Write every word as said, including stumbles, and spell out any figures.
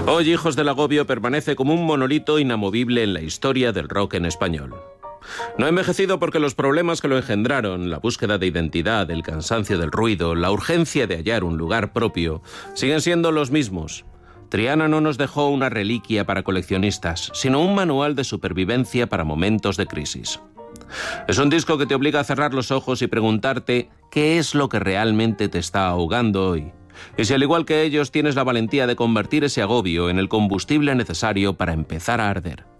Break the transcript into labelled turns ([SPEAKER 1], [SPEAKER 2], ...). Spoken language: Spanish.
[SPEAKER 1] Hoy Hijos del Agobio permanece como un monolito inamovible en la historia del rock en español. No ha envejecido porque los problemas que lo engendraron, la búsqueda de identidad, el cansancio del ruido, la urgencia de hallar un lugar propio, siguen siendo los mismos. Triana no nos dejó una reliquia para coleccionistas, sino un manual de supervivencia para momentos de crisis. Es un disco que te obliga a cerrar los ojos y preguntarte qué es lo que realmente te está ahogando hoy. Y si al igual que ellos tienes la valentía de convertir ese agobio en el combustible necesario para empezar a arder.